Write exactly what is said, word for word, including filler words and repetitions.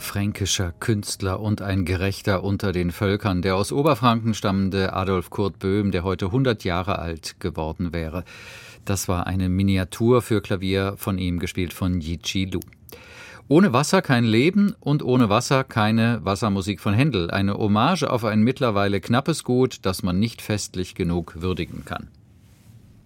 fränkischer Künstler und ein Gerechter unter den Völkern, der aus Oberfranken stammende Adolf Kurt Böhm, der heute hundert Jahre alt geworden wäre. Das war eine Miniatur für Klavier von ihm, gespielt von Yi-Chi Lu. Ohne Wasser kein Leben und ohne Wasser keine Wassermusik von Händel. Eine Hommage auf ein mittlerweile knappes Gut, das man nicht festlich genug würdigen kann.